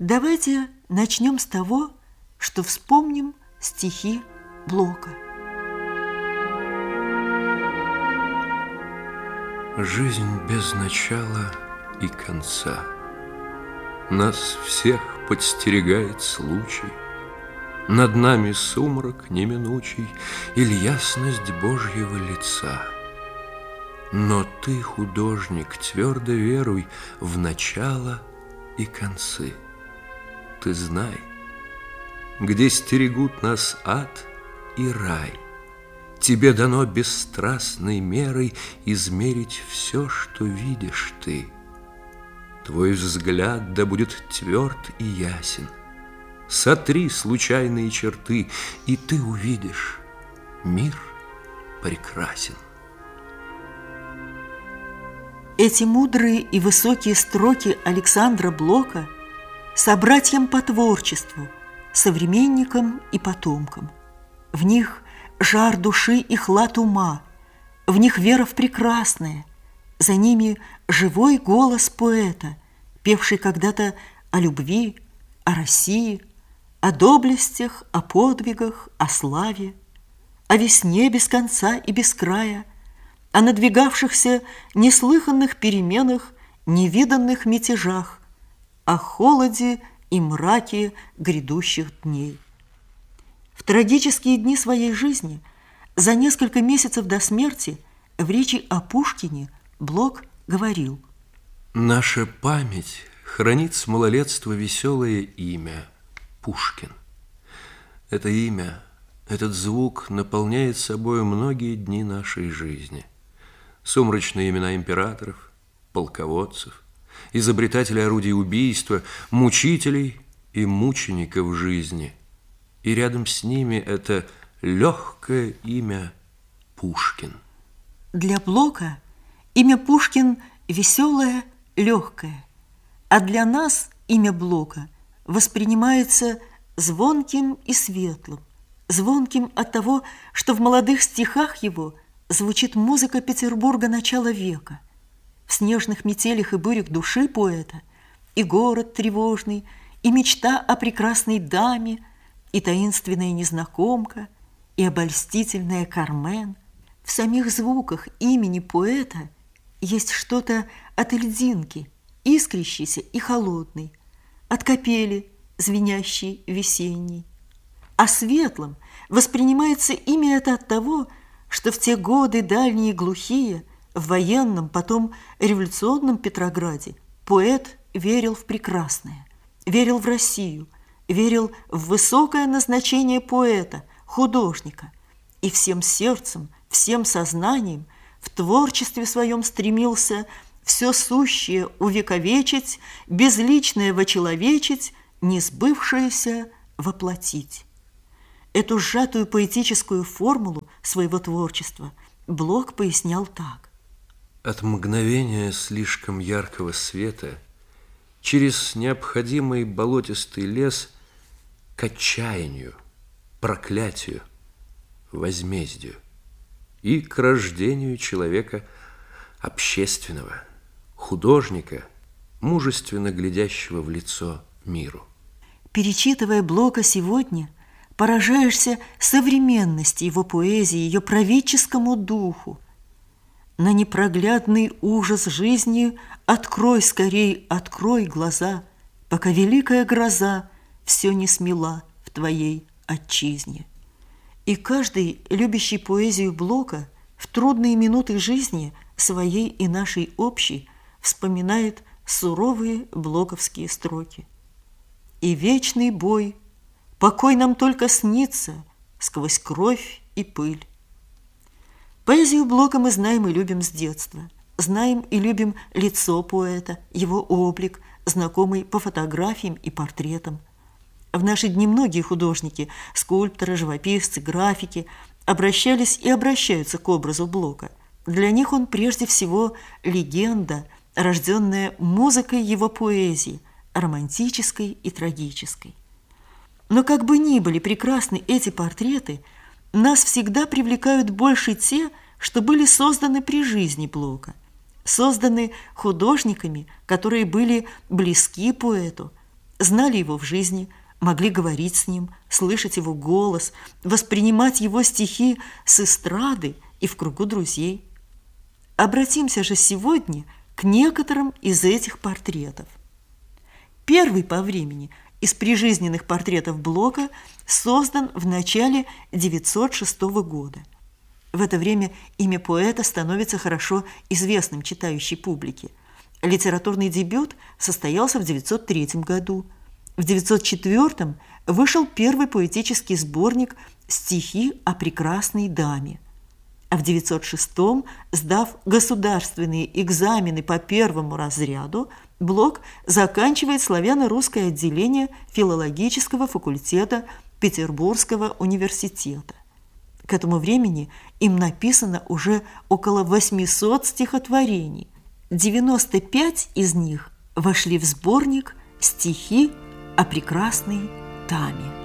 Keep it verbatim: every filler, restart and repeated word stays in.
Давайте начнем с того, что вспомним стихи Блока. Жизнь без начала и конца. Нас всех подстерегает случай. Над нами сумрак неминучий или ясность Божьего лица. Но ты, художник, твердо веруй в начало и концы. Ты знай, где стерегут нас ад и рай, тебе дано бесстрастной мерой измерить все, что видишь ты. Твой взгляд да будет тверд и ясен. Сотри случайные черты, и ты увидишь, мир прекрасен. Эти мудрые и высокие строки Александра Блока собратьям по творчеству, современникам и потомкам. В них жар души и хлад ума, в них вера в прекрасное, за ними живой голос поэта, певший когда-то о любви, о России, о доблестях, о подвигах, о славе, о весне без конца и без края, о надвигавшихся неслыханных переменах, невиданных мятежах, о холоде и мраке грядущих дней. В трагические дни своей жизни, за несколько месяцев до смерти, в речи о Пушкине Блок говорил: «Наша память хранит с малолетства веселое имя Пушкин. Это имя, этот звук наполняет собой многие дни нашей жизни. Сумрачные имена императоров, полководцев, изобретателей орудий убийства, мучителей и мучеников жизни. И рядом с ними это легкое имя Пушкин». Для Блока имя Пушкин веселое, легкое, а для нас имя Блока воспринимается звонким и светлым, звонким от того, что в молодых стихах его звучит музыка Петербурга начала века. В снежных метелях и бурях души поэта и город тревожный, и мечта о прекрасной даме, и таинственная незнакомка, и обольстительная Кармен. В самих звуках имени поэта есть что-то от льдинки, искрящейся и холодной, от капели, звенящей весенней. А светлым воспринимается имя это от того, что в те годы дальние глухие, в военном, потом революционном Петрограде поэт верил в прекрасное, верил в Россию, верил в высокое назначение поэта, художника, и всем сердцем, всем сознанием в творчестве своем стремился все сущее увековечить, безличное вочеловечить, несбывшееся воплотить. Эту сжатую поэтическую формулу своего творчества Блок пояснял так. От мгновения слишком яркого света через необходимый болотистый лес к отчаянию, проклятию, возмездию и к рождению человека общественного, художника, мужественно глядящего в лицо миру. Перечитывая Блока сегодня, поражаешься современности его поэзии, ее правительскому духу. На непроглядный ужас жизни открой скорей, открой глаза, пока великая гроза все не смела в твоей отчизне. И каждый, любящий поэзию Блока, в трудные минуты жизни своей и нашей общей вспоминает суровые блоковские строки. И вечный бой, покой нам только снится сквозь кровь и пыль. Поэзию Блока мы знаем и любим с детства. Знаем и любим лицо поэта, его облик, знакомый по фотографиям и портретам. В наши дни многие художники, скульпторы, живописцы, графики обращались и обращаются к образу Блока. Для них он прежде всего легенда, рожденная музыкой его поэзии, романтической и трагической. Но как бы ни были прекрасны эти портреты, нас всегда привлекают больше те, что были созданы при жизни Блока, созданы художниками, которые были близки поэту, знали его в жизни, могли говорить с ним, слышать его голос, воспринимать его стихи с эстрады и в кругу друзей. Обратимся же сегодня к некоторым из этих портретов. Первый по времени из прижизненных портретов Блока создан в начале девятьсот шестого года. В это время имя поэта становится хорошо известным читающей публике. Литературный дебют состоялся в девятьсот третьем году. В девятьсот четвёртом вышел первый поэтический сборник «Стихи о прекрасной даме». А в девятьсот шестом, сдав государственные экзамены по первому разряду, Блок заканчивает славяно-русское отделение филологического факультета Петербургского университета. К этому времени им написано уже около восьмисот стихотворений. девяносто пять из них вошли в сборник «Стихи о прекрасной даме».